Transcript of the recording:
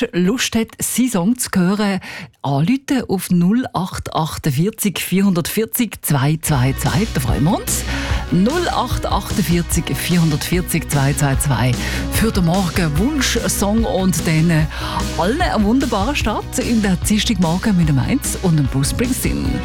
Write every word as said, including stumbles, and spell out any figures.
Wunsch Lust hat, seinen Song zu hören, anrufen auf null acht achtundvierzig vierhundertvierzig zweihundertzweiundzwanzig. Da freuen wir uns. null acht achtundvierzig vierhundertvierzig zweihundertzweiundzwanzig für den Morgen Wunsch-Song und dann allen einen wunderbaren Start in der Dienstagmorgen mit dem Mainz und dem Bruce Springsteen.